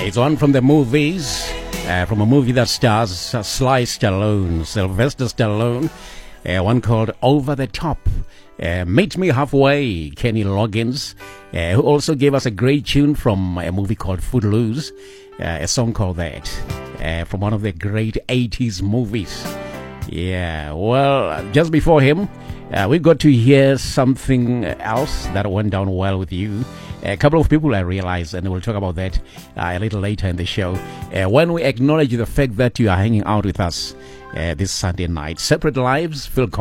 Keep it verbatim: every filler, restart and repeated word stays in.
It's one from the movies, uh, from a movie that stars uh, Sly Stallone, Sylvester Stallone, uh, one called Over the Top. Uh, Meet Me Halfway, Kenny Loggins, uh, who also gave us a great tune from a movie called Footloose, uh, a song called that, uh, from one of the great eighties movies. Yeah, well, just before him, uh, we got to hear something else that went down well with you. A couple of people I realized, and we'll talk about that uh, a little later in the show, uh, when we acknowledge the fact that you are hanging out with us uh, this Sunday night. Separate lives, Phil